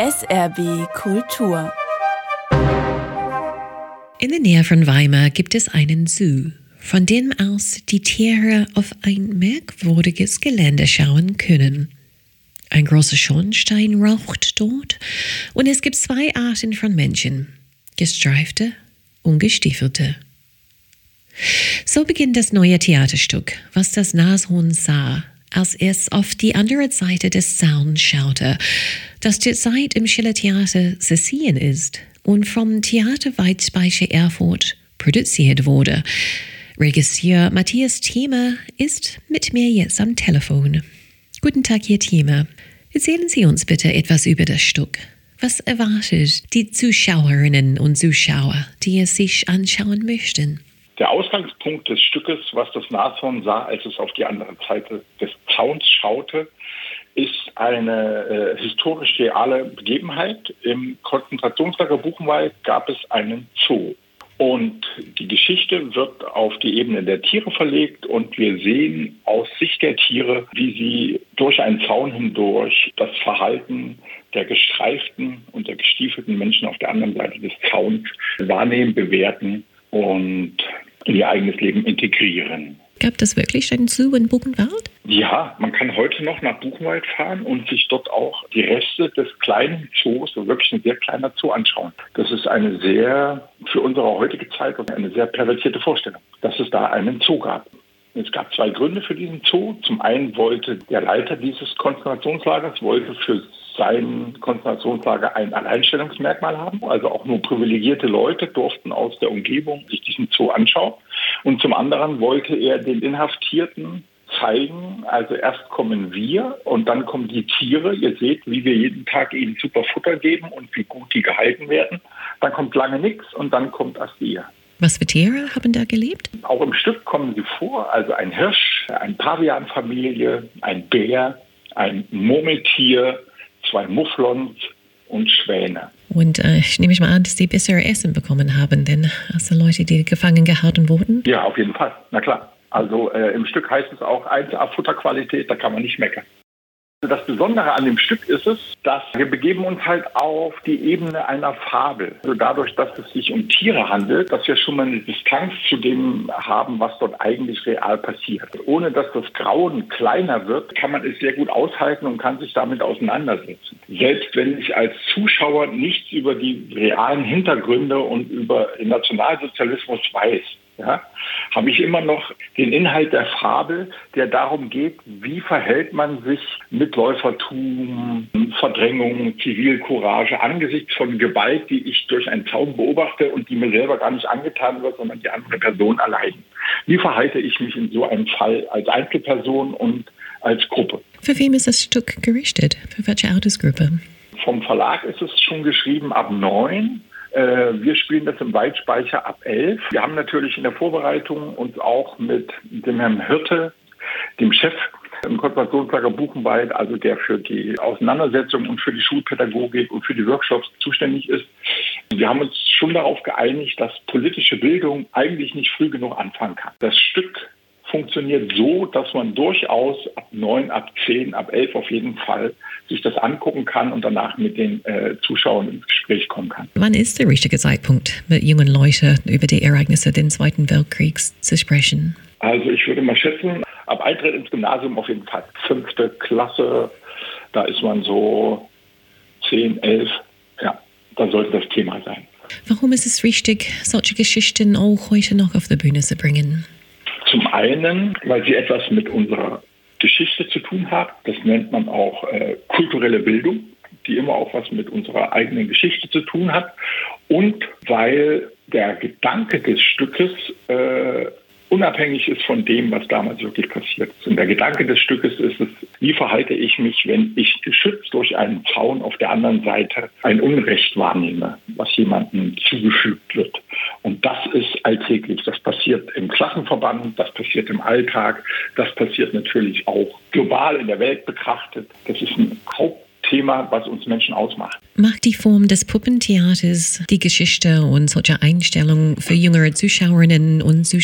SRB Kultur. In der Nähe von Weimar gibt es einen Zoo, von dem aus die Tiere auf ein merkwürdiges Gelände schauen können. Ein großer Schornstein raucht dort und es gibt zwei Arten von Menschen, gestreifte und gestiefelte. So beginnt das neue Theaterstück, was das Nashorn sah, als es auf die andere Seite des Zauns schaute, das derzeit im Schillertheater zu sehen ist und vom Theater Weizspeicher Erfurt produziert wurde. Regisseur Matthias Thiemer ist mit mir jetzt am Telefon. Guten Tag, Herr Thiemer. Erzählen Sie uns bitte etwas über das Stück. Was erwartet die Zuschauerinnen und Zuschauer, die es sich anschauen möchten? Der Ausgangspunkt des Stückes, was das Nashorn sah, als es auf die andere Seite des Zauns schaute, ist eine historisch reale Begebenheit. Im Konzentrationslager Buchenwald gab es einen Zoo. Und die Geschichte wird auf die Ebene der Tiere verlegt und wir sehen aus Sicht der Tiere, wie sie durch einen Zaun hindurch das Verhalten der gestreiften und der gestiefelten Menschen auf der anderen Seite des Zauns wahrnehmen, bewerten und in ihr eigenes Leben integrieren. Gab es wirklich einen Zoo in Buchenwald? Ja, man kann heute noch nach Buchenwald fahren und sich dort auch die Reste des kleinen Zoos, so wirklich ein sehr kleiner Zoo, anschauen. Das ist eine sehr, für unsere heutige Zeit, eine sehr pervertierte Vorstellung, dass es da einen Zoo gab. Es gab zwei Gründe für diesen Zoo. Zum einen wollte der Leiter dieses Konzentrationslagers für sein Konzentrationslager ein Alleinstellungsmerkmal haben. Also auch nur privilegierte Leute durften aus der Umgebung sich diesen Zoo anschauen. Und zum anderen wollte er den Inhaftierten zeigen, also erst kommen wir und dann kommen die Tiere. Ihr seht, wie wir jeden Tag ihnen super Futter geben und wie gut die gehalten werden. Dann kommt lange nichts und dann kommt erst ihr. Was für Tiere haben da gelebt? Auch im Stück kommen sie vor, also ein Hirsch, eine Pavianfamilie, ein Bär, ein Murmeltier, zwei Mufflons und Schwäne. Und ich nehme mal an, dass die bessere Essen bekommen haben, denn als die Leute, die gefangen gehalten wurden? Ja, auf jeden Fall, na klar. Also im Stück heißt es auch 1A Futterqualität, da kann man nicht meckern. Das Besondere an dem Stück ist es, dass wir begeben uns halt auf die Ebene einer Fabel. Also dadurch, dass es sich um Tiere handelt, dass wir schon mal eine Distanz zu dem haben, was dort eigentlich real passiert. Ohne dass das Grauen kleiner wird, kann man es sehr gut aushalten und kann sich damit auseinandersetzen. Selbst wenn ich als Zuschauer nichts über die realen Hintergründe und über den Nationalsozialismus weiß, ja, habe ich immer noch den Inhalt der Fabel, der darum geht, wie verhält man sich mit Läufertum, Verdrängung, Zivilcourage angesichts von Gewalt, die ich durch einen Zaun beobachte und die mir selber gar nicht angetan wird, sondern die andere Person allein. Wie verhalte ich mich in so einem Fall als Einzelperson und als Gruppe? Für wen ist das Stück gerichtet? Für welche Altersgruppe? Vom Verlag ist es schon geschrieben ab 9. Wir spielen das im Weizspeicher ab 11. Wir haben natürlich in der Vorbereitung uns auch mit dem Herrn Hirte, dem Chef im Konzentrationslager Buchenwald, also der für die Auseinandersetzung und für die Schulpädagogik und für die Workshops zuständig ist. Wir haben uns schon darauf geeinigt, dass politische Bildung eigentlich nicht früh genug anfangen kann. Das Stück funktioniert so, dass man durchaus ab 9, ab 10, ab 11 auf jeden Fall sich das angucken kann und danach mit den Zuschauern ins Gespräch kommen kann. Wann ist der richtige Zeitpunkt, mit jungen Leuten über die Ereignisse des Zweiten Weltkriegs zu sprechen? Also ich würde mal schätzen, ab Eintritt ins Gymnasium auf jeden Fall 5. Klasse, da ist man so 10, 11, ja, da sollte das Thema sein. Warum ist es wichtig, solche Geschichten auch heute noch auf die Bühne zu bringen? Zum einen, weil sie etwas mit unserer Geschichte zu tun hat. Das nennt man auch kulturelle Bildung, die immer auch was mit unserer eigenen Geschichte zu tun hat. Und weil der Gedanke des Stückes unabhängig ist von dem, was damals wirklich passiert ist. Und der Gedanke des Stückes ist es, wie verhalte ich mich, wenn ich geschützt durch einen Zaun auf der anderen Seite ein Unrecht wahrnehme, was jemandem zugefügt wird. Und das ist alltäglich. Das passiert im Klassenverband, das passiert im Alltag, das passiert natürlich auch global in der Welt betrachtet. Das ist ein Hauptthema, was uns Menschen ausmacht. Macht die Form des Puppentheaters die Geschichte und solche Einstellungen für jüngere Zuschauerinnen und Zuschauer